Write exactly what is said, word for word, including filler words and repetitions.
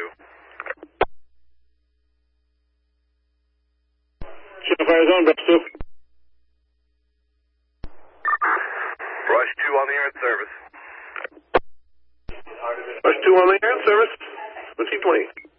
two. Channel Fire Zone, Brush two. Brush two on the air in service. Brush two on the air in service. Let's see twenty.